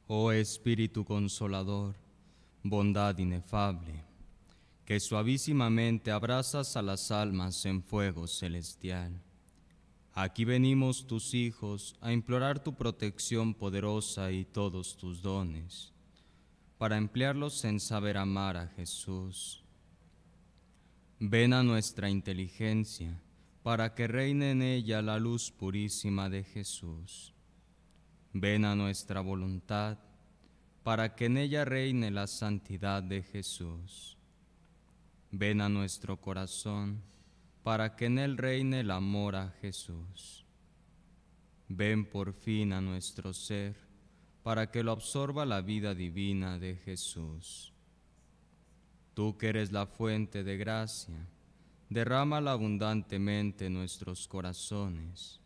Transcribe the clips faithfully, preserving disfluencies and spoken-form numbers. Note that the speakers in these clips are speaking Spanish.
Oh Espíritu Consolador, bondad inefable, que suavísimamente abrazas a las almas en fuego celestial. Aquí venimos tus hijos a implorar tu protección poderosa y todos tus dones, para emplearlos en saber amar a Jesús. Ven a nuestra inteligencia, para que reine en ella la luz purísima de Jesús. Ven a nuestra voluntad, para que en ella reine la santidad de Jesús. Ven a nuestro corazón, para que en él reine el amor a Jesús. Ven por fin a nuestro ser, para que lo absorba la vida divina de Jesús. Tú que eres la fuente de gracia, derrámala abundantemente en nuestros corazones.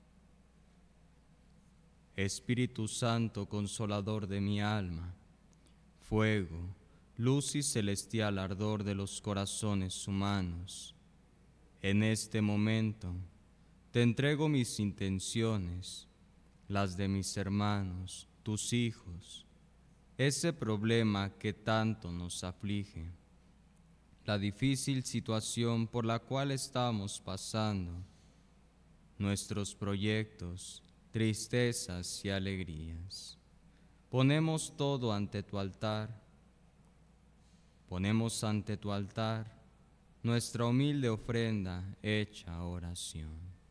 Espíritu Santo, consolador de mi alma, fuego, luz y celestial ardor de los corazones humanos, en este momento te entrego mis intenciones, las de mis hermanos, tus hijos, ese problema que tanto nos aflige, la difícil situación por la cual estamos pasando, nuestros proyectos, tristezas y alegrías. Ponemos todo ante tu altar, ponemos ante tu altar nuestra humilde ofrenda hecha oración.